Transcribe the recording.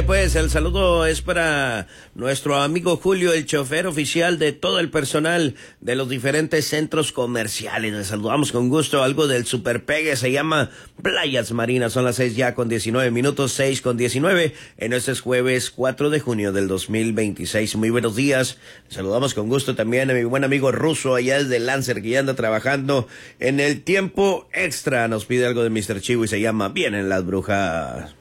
Ándale pues, el saludo es para nuestro amigo Julio, el chofer oficial de todo el personal de los diferentes centros comerciales. Les saludamos con gusto. Algo del Super Pegue se llama Playas Marinas. Son las 6:19, 6:19. En este jueves 4 de junio del 2026. Muy buenos días. Les saludamos con gusto también a mi buen amigo Ruso allá desde Lancer, que ya anda trabajando en el tiempo extra. Nos pide algo de Mr. Chivo y se llama Vienen las brujas.